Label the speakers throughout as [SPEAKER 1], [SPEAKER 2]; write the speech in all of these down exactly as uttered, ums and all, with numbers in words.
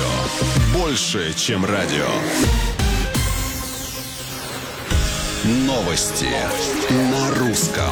[SPEAKER 1] Больше, чем радио. Новости на русском.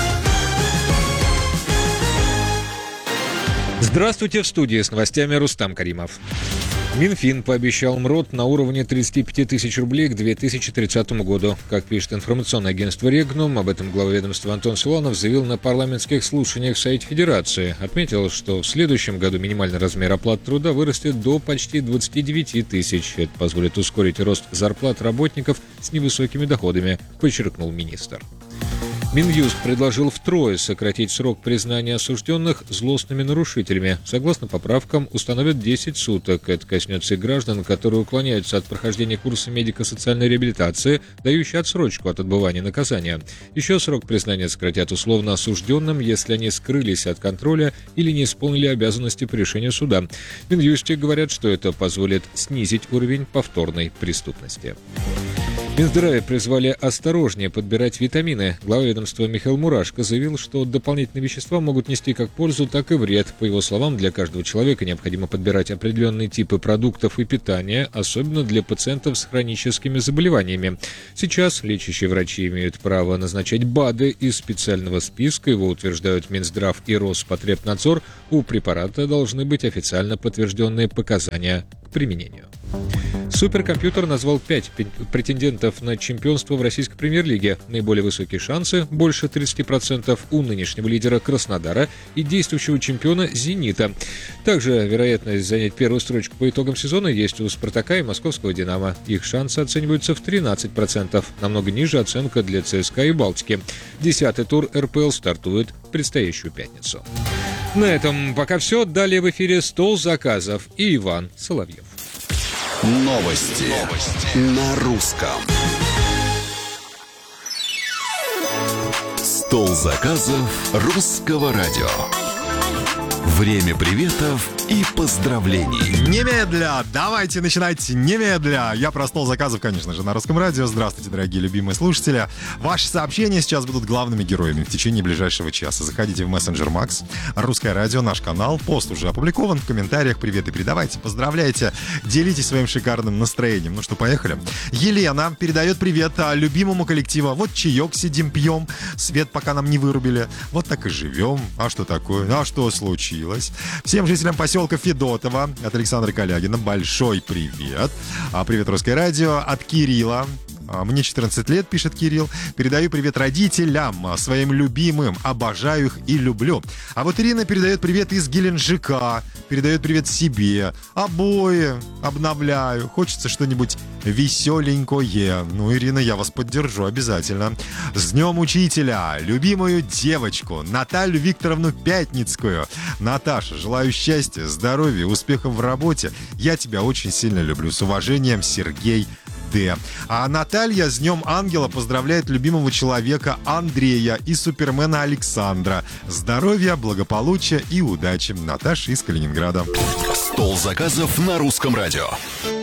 [SPEAKER 2] Здравствуйте, в студии с новостями Рустам Каримов. Минфин пообещал МРОТ на уровне тридцать пять тысяч рублей к две тысячи тридцатому году. Как пишет информационное агентство «Регнум», об этом глава ведомства Антон Силуанов заявил на парламентских слушаниях в Совете Федерации. Отметил, что в следующем году минимальный размер оплаты труда вырастет до почти двадцати девяти тысяч. Это позволит ускорить рост зарплат работников с невысокими доходами, подчеркнул министр. Минюст предложил втрое сократить срок признания осужденных злостными нарушителями. Согласно поправкам, установят десять суток. Это коснется и граждан, которые уклоняются от прохождения курса медико-социальной реабилитации, дающей отсрочку от отбывания наказания. Еще срок признания сократят условно осужденным, если они скрылись от контроля или не исполнили обязанности по решению суда. В Минюсте говорят, что это позволит снизить уровень повторной преступности. Минздраве призвали осторожнее подбирать витамины. Глава ведомства Михаил Мурашко заявил, что дополнительные вещества могут нести как пользу, так и вред. По его словам, для каждого человека необходимо подбирать определенные типы продуктов и питания, особенно для пациентов с хроническими заболеваниями. Сейчас лечащие врачи имеют право назначать БАДы из специального списка, его утверждают Минздрав и Роспотребнадзор. У препарата должны быть официально подтвержденные показания к применению. Суперкомпьютер назвал пять претендентов на чемпионство в российской премьер-лиге. Наиболее высокие шансы, больше тридцати процентов, у нынешнего лидера Краснодара и действующего чемпиона «Зенита». Также вероятность занять первую строчку по итогам сезона есть у «Спартака» и московского «Динамо». Их шансы оцениваются в тринадцать процентов, намного ниже оценка для ЦСКА и «Балтики». Десятый тур эр пэ эл стартует в предстоящую пятницу. На этом пока все. Далее в эфире «Стол заказов» и Иван Соловьев.
[SPEAKER 1] Новости, Новости. На русском. Стол заказов русского радио. Время приветов и поздравлений.
[SPEAKER 3] Немедля! Давайте начинать немедля! Я про стол заказов, конечно же, на русском радио. Здравствуйте, дорогие любимые слушатели. Ваши сообщения сейчас будут главными героями в течение ближайшего часа. Заходите в мессенджер Макс, Русское радио, наш канал. Пост уже опубликован. В комментариях приветы передавайте, поздравляйте, делитесь своим шикарным настроением. Ну что, поехали. Елена передает привет любимому коллективу. Вот чаек сидим, пьем. Свет пока нам не вырубили. Вот так и живем. А что такое? А что случилось? Всем жителям поселка Федотово от Александра Калягина большой привет. А привет, Русское радио, от Кирилла. Мне четырнадцать лет, пишет Кирилл. Передаю привет родителям, своим любимым. Обожаю их и люблю. А вот Ирина передает привет из Геленджика. Передает привет себе. Обои обновляю. Хочется что-нибудь веселенькое. Ну, Ирина, я вас поддержу обязательно. С Днем Учителя. Любимую девочку Наталью Викторовну Пятницкую. Наташа, желаю счастья, здоровья, успехов в работе. Я тебя очень сильно люблю. С уважением, Сергей Д. А Наталья с Днем Ангела поздравляет любимого человека Андрея и супермена Александра. Здоровья, благополучия и удачи. Наташа из Калининграда.
[SPEAKER 1] Стол заказов на русском радио.